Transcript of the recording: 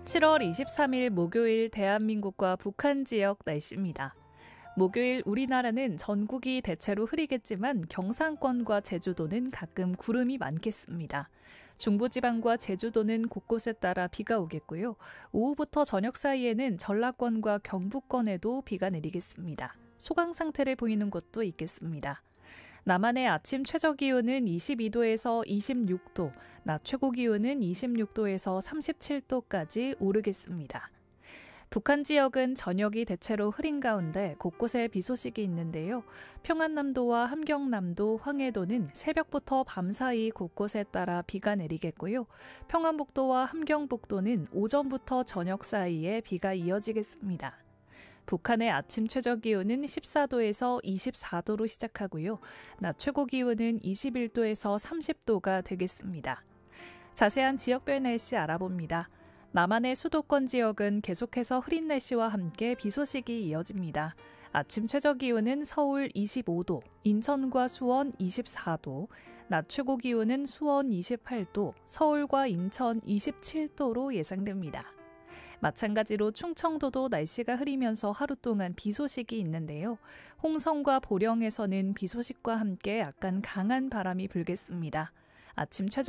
7월 23일 목요일 대한민국과 북한 지역 날씨입니다. 목요일 우리나라는 전국이 대체로 흐리겠지만 경상권과 제주도는 가끔 구름이 많겠습니다. 중부지방과 제주도는 곳곳에 따라 비가 오겠고요. 오후부터 저녁 사이에는 전라권과 경북권에도 비가 내리겠습니다. 소강 상태를 보이는 곳도 있겠습니다. 남한의 아침 최저기온은 22도에서 26도, 낮 최고기온은 26도에서 37도까지 오르겠습니다. 북한 지역은 저녁이 대체로 흐린 가운데 곳곳에 비 소식이 있는데요. 평안남도와 함경남도, 황해도는 새벽부터 밤사이 곳곳에 따라 비가 내리겠고요. 평안북도와 함경북도는 오전부터 저녁 사이에 비가 이어지겠습니다. 북한의 아침 최저기온은 14도에서 24도로 시작하고요. 낮 최고기온은 21도에서 30도가 되겠습니다. 자세한 지역별 날씨 알아봅니다. 남한의 수도권 지역은 계속해서 흐린 날씨와 함께 비 소식이 이어집니다. 아침 최저기온은 서울 25도, 인천과 수원 24도, 낮 최고기온은 수원 28도, 서울과 인천 27도로 예상됩니다. 마찬가지로 충청도도 날씨가 흐리면서 하루 동안 비 소식이 있는데요. 홍성과 보령에서는 비 소식과 함께 약간 강한 바람이 불겠습니다. 아침 최저